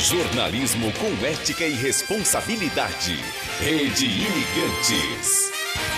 Jornalismo com ética e responsabilidade. Rede Imigrantes.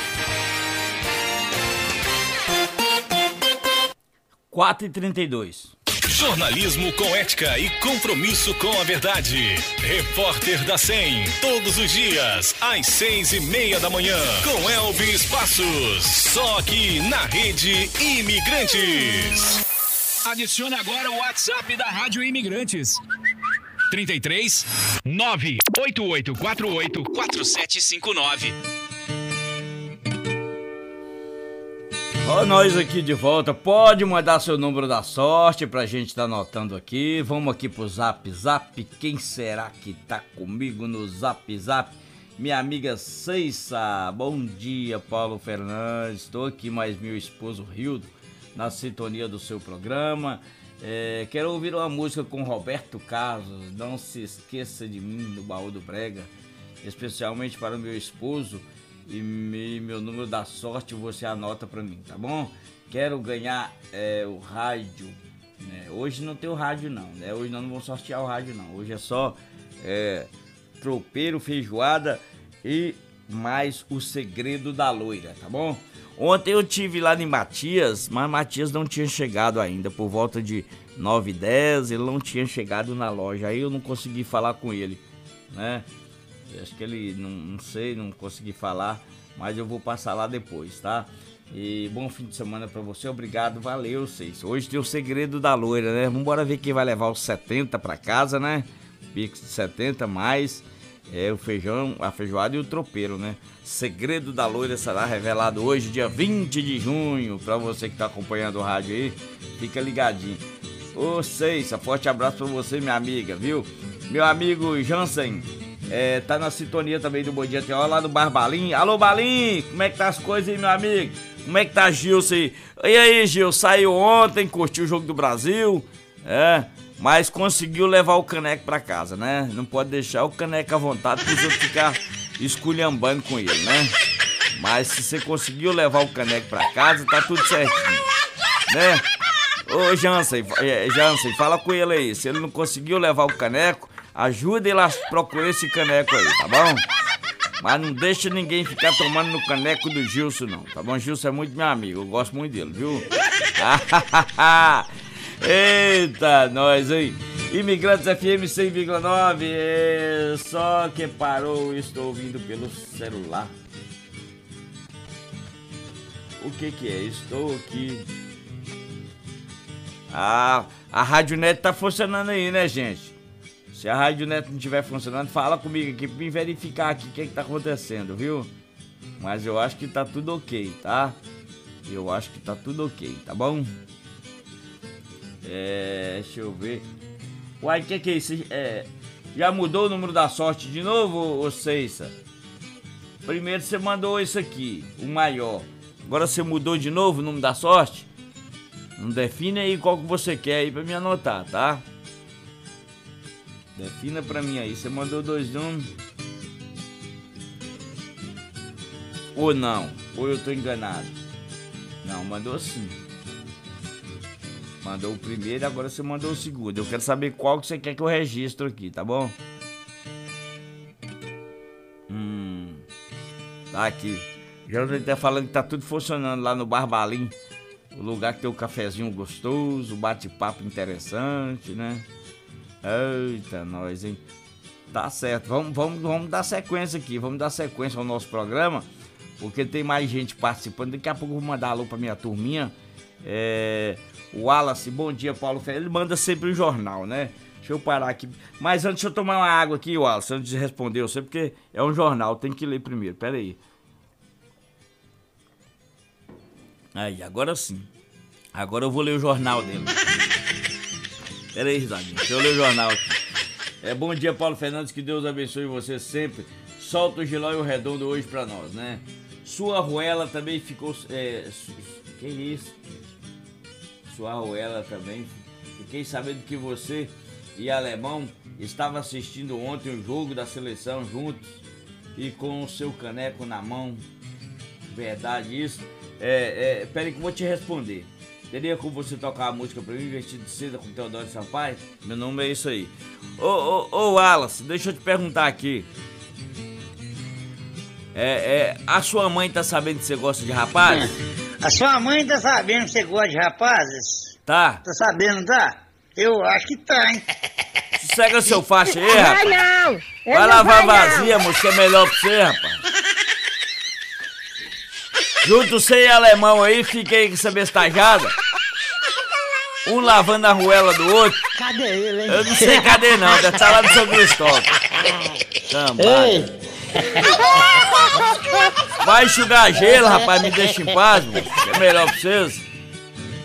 4h32. Jornalismo com ética e compromisso com a verdade. Repórter da 100, todos os dias, às 6:30 da manhã, com Elvis Passos. Só aqui na Rede Imigrantes. Adicione agora o WhatsApp da Rádio Imigrantes. 33 98848 4759. Ó, nós aqui de volta. Pode mandar seu número da sorte pra gente tá anotando aqui. Vamos aqui pro Zap Zap. Quem será que tá comigo no Zap Zap? Minha amiga Ceissa. Bom dia, Paulo Fernandes. Estou aqui mais meu esposo Rildo na sintonia do seu programa. Quero ouvir uma música com Roberto Carlos. Não se esqueça de mim no Baú do Brega. Especialmente para o meu esposo. E meu número da sorte você anota pra mim, tá bom? Quero ganhar o rádio, né? Hoje não tem o rádio não, né? Hoje nós não vamos sortear o rádio não. Hoje é só tropeiro, feijoada e mais o segredo da loira, tá bom? Ontem eu tive lá em Matias, mas Matias não tinha chegado ainda. Por volta de 9h10 ele não tinha chegado na loja. Aí eu não consegui falar com ele, né? Acho que ele, não sei, não consegui falar, mas eu vou passar lá depois, tá? E bom fim de semana pra você, obrigado, valeu, vocês. Hoje tem o segredo da loira, né? Vambora ver quem vai levar os 70 pra casa, né? Pix de 70 mais o feijão, a feijoada e o tropeiro, né? Segredo da loira será revelado hoje, dia 20 de junho, pra você que tá acompanhando o rádio aí, fica ligadinho. Ô, Ceissa, forte abraço pra você, minha amiga, viu? Meu amigo Jansen, tá na sintonia também do Bom Dia Teó, lá do Bar Balim. Alô, Balim, como é que tá as coisas aí, meu amigo? Como é que tá Gilson aí? E aí, Gil, saiu ontem, curtiu o Jogo do Brasil, mas conseguiu levar o caneco pra casa, né? Não pode deixar o caneco à vontade pros outros ficar esculhambando com ele, né? Mas se você conseguiu levar o caneco pra casa, tá tudo certinho, né? Ô, Jansen, fala com ele aí, se ele não conseguiu levar o caneco, ajuda ele a procurar esse caneco aí, tá bom? Mas não deixa ninguém ficar tomando no caneco do Gilson, não, tá bom? Gilson é muito meu amigo, eu gosto muito dele, viu? Eita, nós, hein? Imigrantes FM 100,9, só que parou, estou ouvindo pelo celular. O que é? Estou aqui. A Rádio Net tá funcionando aí, né, gente? Se a Rádio Net não estiver funcionando, fala comigo aqui pra me verificar aqui o que tá acontecendo, viu? Mas eu acho que tá tudo ok, tá? Eu acho que tá tudo ok, tá bom? Deixa eu ver. Uai, o que é isso? Já mudou o número da sorte de novo, ô Ceissa? Primeiro você mandou isso aqui, o maior. Agora você mudou de novo o número da sorte? Não define aí qual que você quer aí pra me anotar, tá? Defina pra mim aí, você mandou 2 números. Ou não, ou eu tô enganado. Não, mandou sim. Mandou o primeiro, agora você mandou o segundo. Eu quero saber qual que você quer que eu registro aqui, tá bom? Tá aqui. Já tá falando que tá tudo funcionando lá no Bar Balim. O lugar que tem um cafezinho gostoso, bate-papo interessante, né? Eita, nós, hein? Tá certo, vamos dar sequência aqui, vamos dar sequência ao nosso programa, porque tem mais gente participando. Daqui a pouco eu vou mandar alô pra minha turminha. O Wallace, bom dia, Paulo Ferreira. Ele manda sempre um jornal, né? Deixa eu parar aqui. Mas antes, deixa eu tomar uma água aqui, Wallace, antes de responder você, porque é um jornal, tem que ler primeiro. Pera aí. Aí, agora sim. Agora eu vou ler o jornal dele. Pera aí, Risadinho, deixa eu ler o jornal aqui. Bom dia, Paulo Fernandes, que Deus abençoe você sempre. Solta o Giló e o Redondo hoje pra nós, né? Sua Ruela também ficou... que isso? Sua Ruela também. Fiquei sabendo que você e Alemão estavam assistindo ontem o jogo da seleção juntos e com o seu caneco na mão. Verdade isso? Peraí que eu vou te responder. Teria como você tocar a música pra mim, Vestido de Seda com Teodoro Sampaio? Meu nome é isso aí. Ô Wallace, deixa eu te perguntar aqui. A sua mãe tá sabendo que você gosta de rapazes? A sua mãe tá sabendo que você gosta de rapazes? Tá. Tá sabendo, tá? Eu acho que tá, hein? Sossega seu faixa aí, rapaz. Não! Vai lavar vazia, moço, que é melhor pra você, rapaz. Junto você e alemão aí, fiquei aí com essa bestajada. Um lavando a arruela do outro. Cadê ele, hein? Eu não sei cadê não, deve estar lá no seu estoque. Cambada. Vai enxugar gelo, rapaz, me deixa em paz, moço. É melhor pra vocês.